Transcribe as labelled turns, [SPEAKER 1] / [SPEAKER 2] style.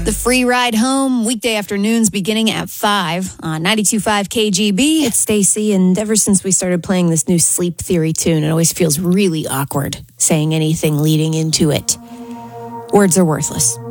[SPEAKER 1] The free ride home, weekday afternoons beginning at 5 on 92.5 KGB.
[SPEAKER 2] It's Stacy, and ever since we started playing this new Sleep Theory tune, it always feels really awkward saying anything leading into it. Words are worthless.